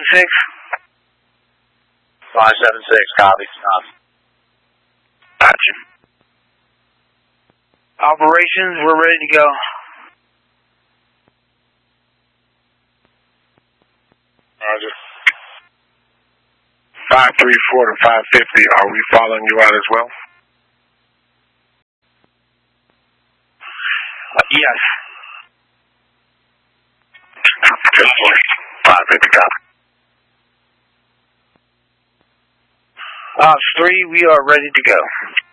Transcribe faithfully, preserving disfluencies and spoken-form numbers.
six. five seven six, copy. Copy. Gotcha. Operations, we're ready to go. Roger. five three four to five fifty, are we following you out as well? Uh, yes. five fifty, copy. Ops three, we are ready to go.